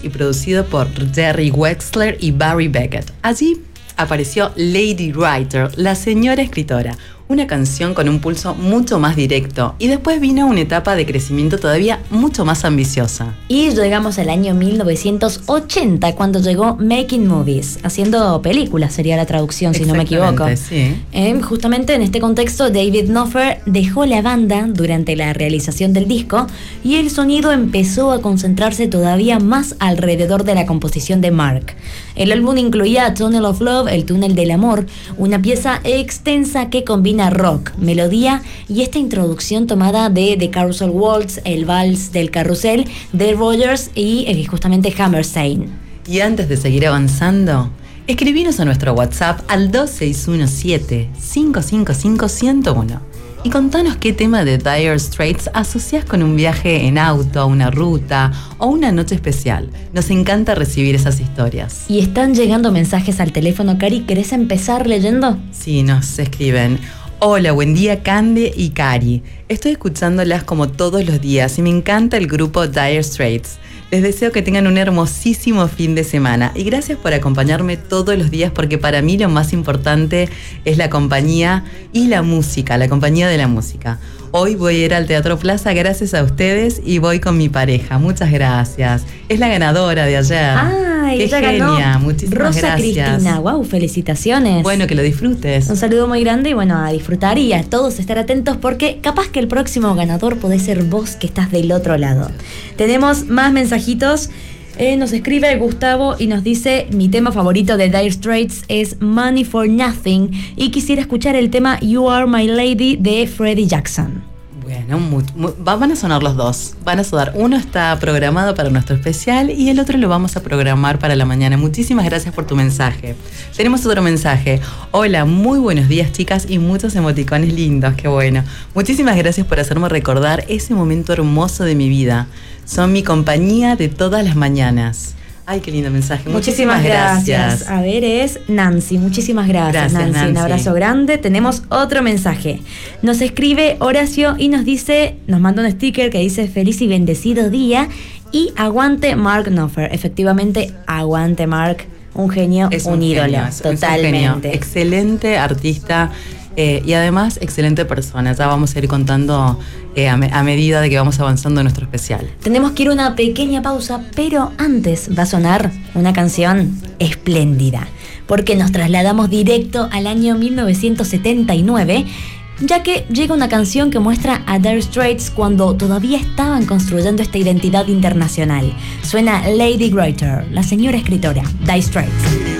y producido por Jerry Wexler y Barry Beckett. Allí apareció Lady Writer, la señora escritora, una canción con un pulso mucho más directo, y después vino una etapa de crecimiento todavía mucho más ambiciosa. Y llegamos al año 1980, cuando llegó Making Movies, haciendo películas sería la traducción, si no me equivoco. Sí. Justamente en este contexto, David Knopfler dejó la banda durante la realización del disco y el sonido empezó a concentrarse todavía más alrededor de la composición de Mark. El álbum incluía Tunnel of Love, el túnel del amor, una pieza extensa que combina rock, melodía y esta introducción tomada de The Carousel Waltz, el vals del carrusel de Rodgers y justamente Hammerstein. Y antes de seguir avanzando, escribinos a nuestro WhatsApp al 2617-555-101 y contanos qué tema de Dire Straits asociás con un viaje en auto, una ruta o una noche especial. Nos encanta recibir esas historias. Y están llegando mensajes al teléfono. Cari, ¿querés empezar leyendo? Sí, nos escriben. Hola, buen día Cande y Cari. Estoy escuchándolas como todos los días y me encanta el grupo Dire Straits. Les deseo que tengan un hermosísimo fin de semana y gracias por acompañarme todos los días, porque para mí lo más importante es la compañía y la música, la compañía de la música. Hoy voy a ir al Teatro Plaza gracias a ustedes y voy con mi pareja. Muchas gracias. Es la ganadora de ayer. ¡Ay! ¡Qué ella genia! ganó. Muchísimas Rosa gracias. Cristina. ¡Wow! Felicitaciones. Bueno, que lo disfrutes. Un saludo muy grande y bueno, a disfrutar y a todos estar atentos, porque capaz que el próximo ganador podés ser vos que estás del otro lado. Tenemos más mensajitos. Nos escribe Gustavo y nos dice: mi tema favorito de Dire Straits es Money for Nothing y quisiera escuchar el tema You Are My Lady de Freddie Jackson. Bueno, van a sonar los dos. Van a sonar. Uno está programado para nuestro especial y el otro lo vamos a programar para la mañana. Muchísimas gracias por tu mensaje. Tenemos otro mensaje. Hola, muy buenos días, chicas, y muchos emoticones lindos. Qué bueno. Muchísimas gracias por hacerme recordar ese momento hermoso de mi vida. Son mi compañía de todas las mañanas. Ay, qué lindo mensaje. Muchísimas gracias. A ver, es Nancy. Muchísimas gracias, Nancy. Un abrazo grande. Tenemos otro mensaje. Nos escribe Horacio y nos dice, nos manda un sticker que dice feliz y bendecido día y aguante Mark Knopfler. Efectivamente, aguante Mark. Un genio, un ídolo. Totalmente. Es un genio. Excelente artista. Y además, excelente persona. Ya vamos a ir contando a medida de que vamos avanzando en nuestro especial. Tenemos que ir a una pequeña pausa, pero antes va a sonar una canción espléndida, porque nos trasladamos directo al año 1979, ya que llega una canción que muestra a Dire Straits cuando todavía estaban construyendo esta identidad internacional. Suena Lady Writer, la señora escritora, Dire Straits.